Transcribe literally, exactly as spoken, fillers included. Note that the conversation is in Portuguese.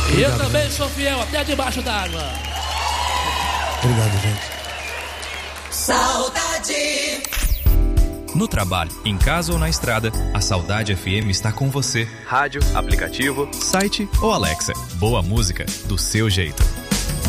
Obrigado, Eu também gente. sou fiel até debaixo d'água. Obrigado, gente. Saudade. No trabalho, em casa ou na estrada, a Saudade F M está com você. Rádio, aplicativo, site ou Alexa. Boa música, do seu jeito.